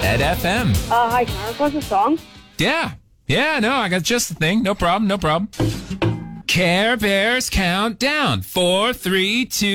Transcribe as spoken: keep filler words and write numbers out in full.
Ed F M. Uh, hi, can I request a song? Yeah. Yeah, no, I got just the thing. No problem, no problem. Care Bears Countdown. Four, three, two.